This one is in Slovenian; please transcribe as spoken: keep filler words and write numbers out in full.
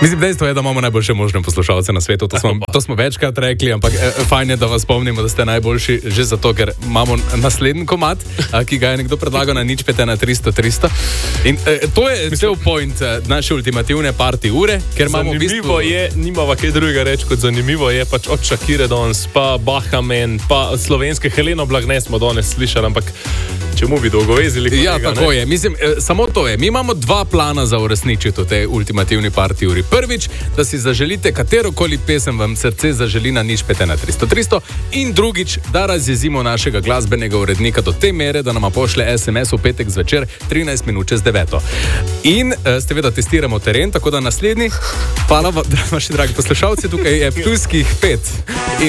Mislim, dejstvo je, da imamo najboljše možne poslušalce na svetu, to smo, to smo večkrat rekli, ampak eh, fajn je, da vas spomnimo, da ste najboljši že zato, ker imamo naslednji komad, eh, ki ga je nekdo predlagal na nič pete na tristo tristo. In eh, to je cel point eh, naše ultimativne party ure, ker imamo v bistvu... Zanimivo je, nimava kaj drugega reči kot zanimivo je, pač od Shakire danes, pa Bahamen, pa slovenske Heleno Blagne smo danes slišali, ampak čemu bi dolgovezili? Ja, kolega, tako ne? je. Mislim, eh, samo to je. Mi imamo dva plana za uresničiti v tej ultimativni party uri. Prvič, da si zaželite katerokoli pesem vam srce zaželi na nič pete na tristo tristo in drugič, da razjezimo našega glasbenega urednika do te mere, da nama pošle es em es v petek zvečer trinajst minut čez deveto. In eh, seveda testiramo teren, tako da naslednji, hvala vam, vaši dragi poslušalci, tukaj je Ptujskih pet. In